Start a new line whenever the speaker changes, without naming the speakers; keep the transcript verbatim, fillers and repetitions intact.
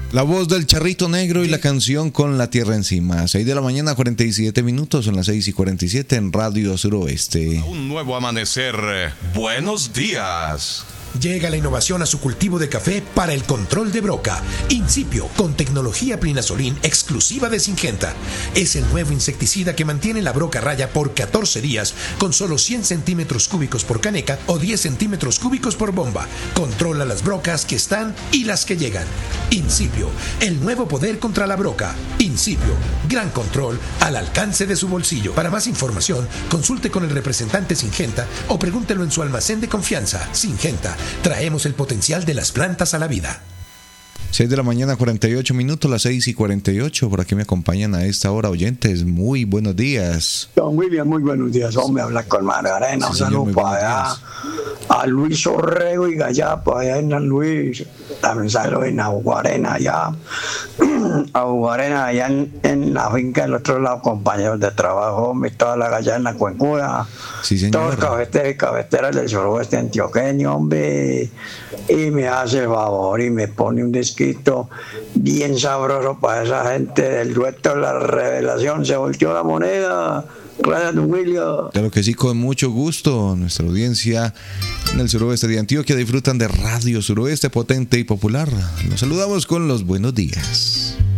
La voz del Charrito Negro y la canción Con la Tierra Encima. seis de la mañana, cuarenta y siete minutos. Son las seis y cuarenta y siete en Radio Suroeste.
Un nuevo amanecer. Buenos días.
Llega la innovación a su cultivo de café para el control de broca. Incipio, con tecnología Plinazolin exclusiva de Syngenta. Es el nuevo insecticida que mantiene la broca a raya por catorce días con solo cien centímetros cúbicos por caneca o diez centímetros cúbicos por bomba. Controla las brocas que están y las que llegan. Incipio, el nuevo poder contra la broca. Incipio, gran control al alcance de su bolsillo. Para más información, consulte con el representante Syngenta o pregúntelo en su almacén de confianza. Syngenta. Traemos el potencial de las plantas a la vida.
seis de la mañana, cuarenta y ocho minutos, las seis y cuarenta y ocho. Por aquí me acompañan a esta hora oyentes. Muy buenos días.
Don William, muy buenos días. Hombre, habla con Margarena.
Sí,
Un
señor,
saludo para allá. A Luis Orrego y Gallapo, allá en San Luis. También saludo en Aguarena, allá. Aguarena, allá en, en la finca del otro lado, compañeros de trabajo. Hombre, toda la galla en la Cuencuda.
Sí, señor.
Todos cafeteros y cafeteras del suroeste antioqueño, hombre. Y me hace el favor y me pone un disquito bien sabroso para esa gente del dueto La Revelación. Se volteó la moneda. Gracias, don William.
Claro que sí, con mucho gusto. Nuestra audiencia en el suroeste de Antioquia disfrutan de Radio Suroeste, potente y popular. Nos saludamos con los buenos días.